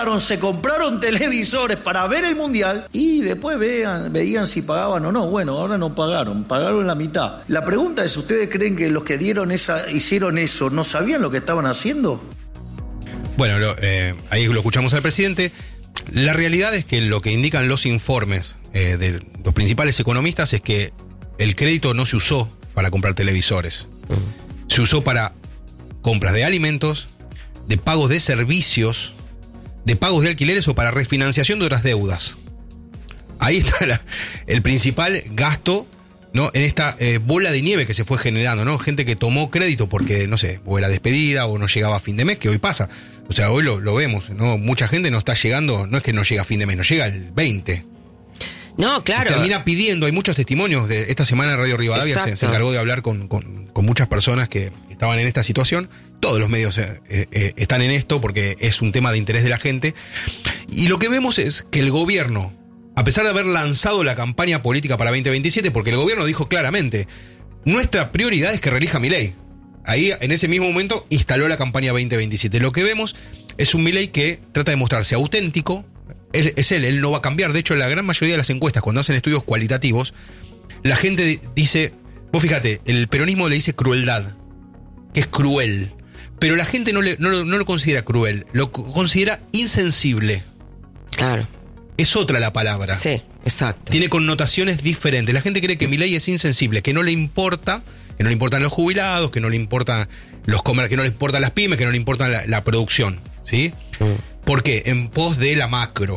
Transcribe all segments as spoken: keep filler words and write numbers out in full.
Se compraron televisores para ver el mundial y después vean, veían si pagaban o no. Bueno, ahora no pagaron, pagaron la mitad. La pregunta es, ¿ustedes creen que los que dieron esa, hicieron eso no sabían lo que estaban haciendo? Bueno, lo, eh, ahí lo escuchamos al presidente. La realidad es que lo que indican los informes eh, de los principales economistas es que el crédito no se usó para comprar televisores. Uh-huh. Se usó para compras de alimentos, de pagos de servicios, de pagos de alquileres o para refinanciación de otras deudas. Ahí está la, el principal gasto, ¿no? En esta eh, bola de nieve que se fue generando, ¿no? Gente que tomó crédito porque, no sé, o era despedida o no llegaba a fin de mes, que hoy pasa. O sea, hoy lo, lo vemos, ¿no? Mucha gente no está llegando, no es que no llega a fin de mes, no llega el veinte. No, claro. Y termina pidiendo, hay muchos testimonios. De esta semana Radio Rivadavia se, se encargó de hablar con, con, con muchas personas que estaban en esta situación. Todos los medios eh, eh, están en esto porque es un tema de interés de la gente. Y lo que vemos es que el gobierno, a pesar de haber lanzado la campaña política para veinte veintisiete, porque el gobierno dijo claramente, nuestra prioridad es que reelija Milei. Ahí, en ese mismo momento, instaló la campaña veinte veintisiete. Lo que vemos es un Milei que trata de mostrarse auténtico. Él, es él, él no va a cambiar. De hecho, la gran mayoría de las encuestas, cuando hacen estudios cualitativos, la gente dice, vos fíjate, el peronismo le dice crueldad, que es cruel. Pero la gente no, le, no, lo, no lo considera cruel, lo considera insensible. Claro. Es otra la palabra. Sí, exacto. Tiene connotaciones diferentes. La gente cree que Milei es insensible, que no le importa, que no le importan los jubilados, que no le importan los comer, que no le importan las pymes, que no le importa la, la producción, ¿sí? Mm. ¿Por qué? En pos de la macro.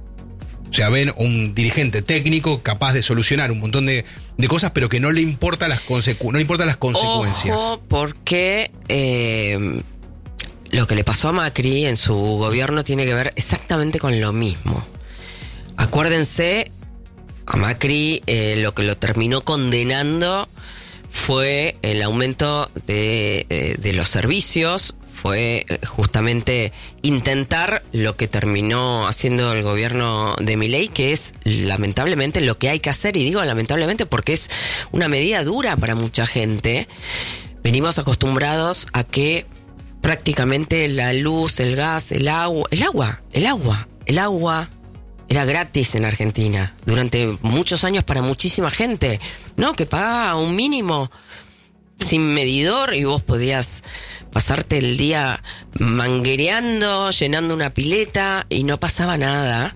O sea, ven un dirigente técnico capaz de solucionar un montón de, de cosas, pero que no le importa las consecu- no le importan las consecuencias. Ojo, porque eh, lo que le pasó a Macri en su gobierno tiene que ver exactamente con lo mismo. Acuérdense, a Macri eh, lo que lo terminó condenando fue el aumento de, de, de los servicios, fue justamente intentar lo que terminó haciendo el gobierno de Milei, que es lamentablemente lo que hay que hacer, y digo lamentablemente porque es una medida dura para mucha gente. Venimos acostumbrados a que prácticamente la luz, el gas, el agua, el agua, el agua, el agua era gratis en Argentina durante muchos años para muchísima gente, ¿no? Que pagaba un mínimo sin medidor y vos podías pasarte el día manguereando, llenando una pileta y no pasaba nada.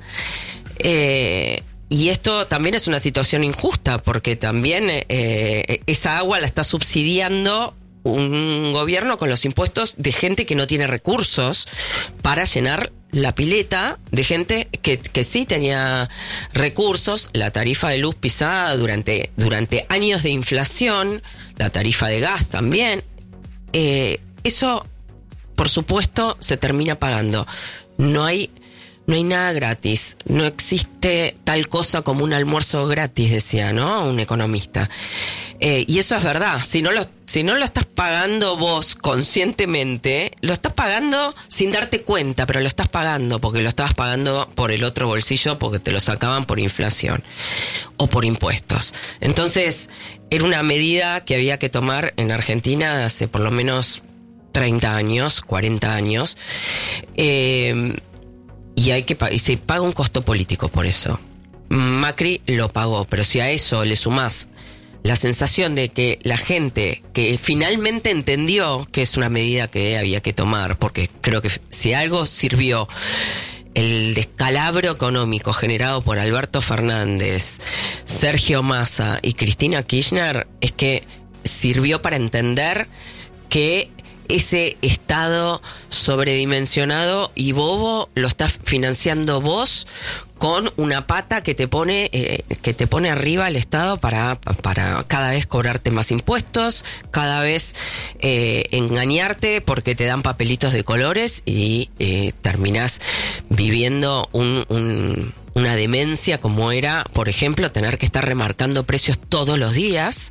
Eh, y esto también es una situación injusta porque también eh, esa agua la está subsidiando un gobierno con los impuestos de gente que no tiene recursos para llenar la pileta de gente que, que sí tenía recursos. La tarifa de luz pisada durante, durante años de inflación, la tarifa de gas también. Eh, eso, por supuesto, se termina pagando. No hay, no hay nada gratis. No existe tal cosa como un almuerzo gratis, decía, ¿no? Un economista. Eh, y eso es verdad. Si no lo, si no lo estás pagando vos conscientemente, lo estás pagando sin darte cuenta, pero lo estás pagando porque lo estabas pagando por el otro bolsillo, porque te lo sacaban por inflación o por impuestos. Entonces, era una medida que había que tomar en Argentina hace por lo menos treinta años, cuarenta años, eh, y hay que y se paga un costo político por eso. Macri lo pagó, pero si a eso le sumás la sensación de que la gente que finalmente entendió que es una medida que había que tomar, porque creo que si algo sirvió el descalabro económico generado por Alberto Fernández, Sergio Massa y Cristina Kirchner, es que sirvió para entender que ese Estado sobredimensionado y bobo lo estás financiando vos con una pata que te pone eh, que te pone arriba el Estado para, para cada vez cobrarte más impuestos, cada vez eh, engañarte porque te dan papelitos de colores y eh, terminás viviendo un, un, una demencia como era, por ejemplo, tener que estar remarcando precios todos los días,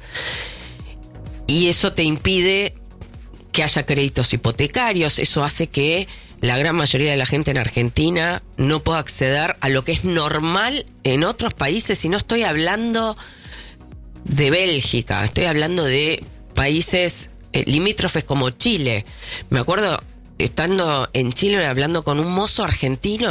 y eso te impide que haya créditos hipotecarios. Eso hace que la gran mayoría de la gente en Argentina no pueda acceder a lo que es normal en otros países, y no estoy hablando de Bélgica, estoy hablando de países eh, limítrofes como Chile. Me acuerdo estando en Chile hablando con un mozo argentino